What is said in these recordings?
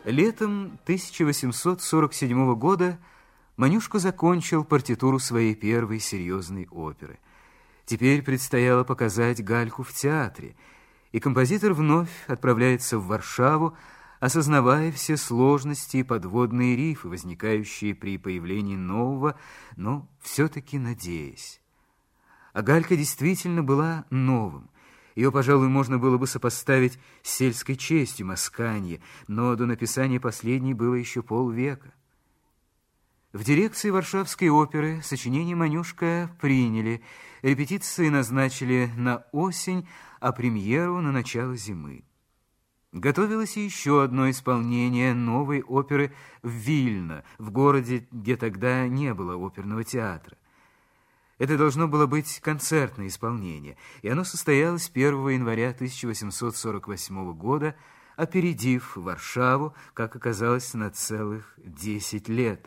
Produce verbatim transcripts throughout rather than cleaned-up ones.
Летом тысяча восемьсот сорок седьмого года Манюшко закончил партитуру своей первой серьезной оперы. Теперь предстояло показать Гальку в театре, и композитор вновь отправляется в Варшаву, осознавая все сложности и подводные рифы, возникающие при появлении нового, но все-таки надеясь. А Галька действительно была новым. Ее, пожалуй, можно было бы сопоставить с сельской честью Масканье, но до написания последней было еще полвека. В дирекции Варшавской оперы сочинение Манюшко приняли, репетиции назначили на осень, а премьеру на начало зимы. Готовилось еще одно исполнение новой оперы в Вильно, в городе, где тогда не было оперного театра. Это должно было быть концертное исполнение, и оно состоялось первого января тысяча восемьсот сорок восьмого года, опередив Варшаву, как оказалось, на целых десять лет.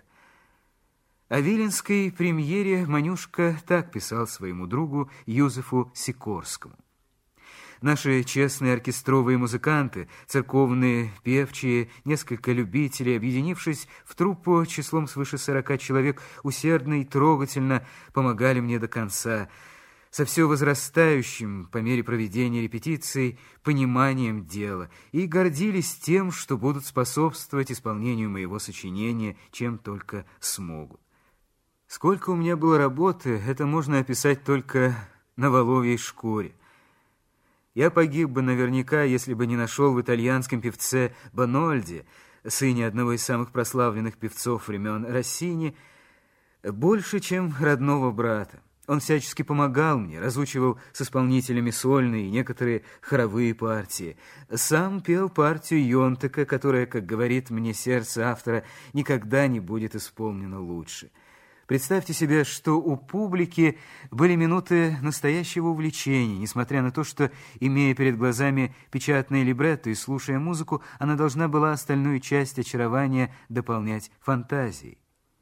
О виленской премьере Манюшко так писал своему другу Юзефу Сикорскому. Наши честные оркестровые музыканты, церковные певчие, несколько любителей, объединившись в труппу числом свыше сорока человек, усердно и трогательно помогали мне до конца, со все возрастающим по мере проведения репетиций пониманием дела, и гордились тем, что будут способствовать исполнению моего сочинения, чем только смогут. Сколько у меня было работы, это можно описать только на воловьей шкуре. Я погиб бы наверняка, если бы не нашел в итальянском певце Бонольди, сыне одного из самых прославленных певцов времен Россини, больше, чем родного брата. Он всячески помогал мне, разучивал с исполнителями сольные и некоторые хоровые партии. Сам пел партию Йонтека, которая, как говорит мне сердце автора, никогда не будет исполнена лучше. Представьте себе, что у публики были минуты настоящего увлечения, несмотря на то, что, имея перед глазами печатное либретто и слушая музыку, она должна была остальную часть очарования дополнять фантазией.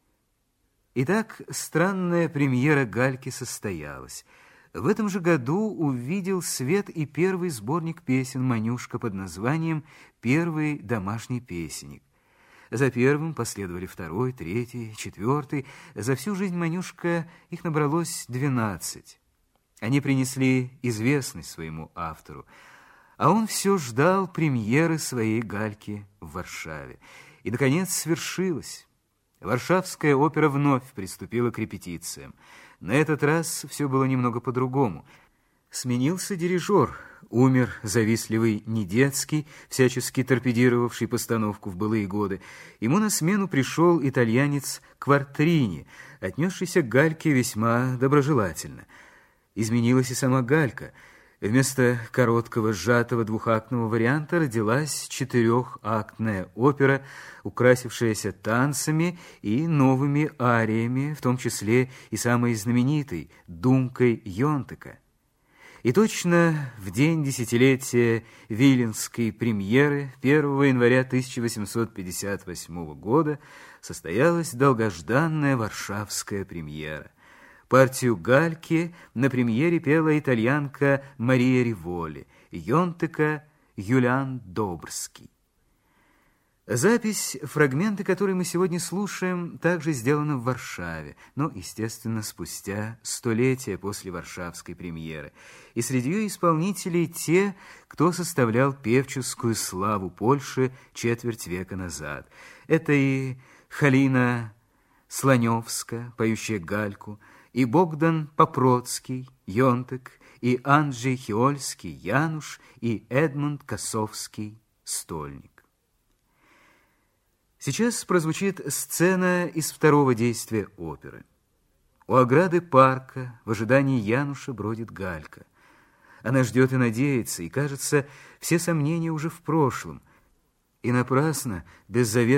Итак, странная премьера Гальки состоялась. В этом же году увидел свет и первый сборник песен Манюшко под названием «Первый домашний песенник». За первым последовали второй, третий, четвертый. За всю жизнь Манюшко их набралось двенадцать. Они принесли известность своему автору, а он все ждал премьеры своей Гальки в Варшаве. И, наконец, свершилось. Варшавская опера вновь приступила к репетициям. На этот раз все было немного по-другому. Сменился дирижер. Умер завистливый Недецкий, всячески торпедировавший постановку в былые годы. Ему на смену пришел итальянец Квартрини, отнесшийся к Гальке весьма доброжелательно. Изменилась и сама Галька. Вместо короткого сжатого двухактного варианта родилась четырехактная опера, украсившаяся танцами и новыми ариями, в том числе и самой знаменитой «Думкой Йонтека». И точно в день десятилетия виленской премьеры первого января тысяча восемьсот пятьдесят восьмого года состоялась долгожданная варшавская премьера. Партию Гальки на премьере пела итальянка Мария Риволи, Йонтека Юлиан Добрский. Запись, фрагменты которой мы сегодня слушаем, также сделана в Варшаве, но, естественно, спустя столетия после варшавской премьеры. И среди ее исполнителей те, кто составлял певческую славу Польши четверть века назад. Это и Халина Слоневска, поющая Гальку, и Богдан Попроцкий, Йонтек, и Анджей Хиольский, Януш, и Эдмунд Косовский, Стольник. Сейчас прозвучит сцена из второго действия оперы. У ограды парка в ожидании Януша бродит Галька. Она ждет и надеется, и, кажется, все сомнения уже в прошлом. И напрасно, беззаветно,